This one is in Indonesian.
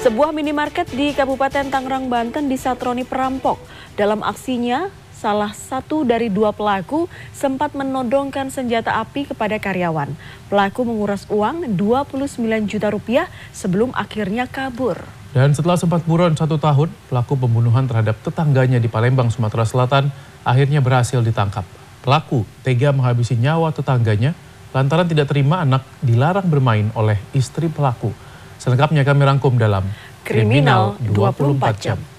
Sebuah minimarket di Kabupaten Tangerang, Banten disatroni perampok. Dalam aksinya, salah satu dari dua pelaku sempat menodongkan senjata api kepada karyawan. Pelaku menguras uang 29 juta rupiah sebelum akhirnya kabur. Dan setelah sempat buron 1 tahun, pelaku pembunuhan terhadap tetangganya di Palembang, Sumatera Selatan akhirnya berhasil ditangkap. Pelaku tega menghabisi nyawa tetangganya lantaran tidak terima anak dilarang bermain oleh istri pelaku. Selengkapnya kami rangkum dalam Kriminal 24 Jam.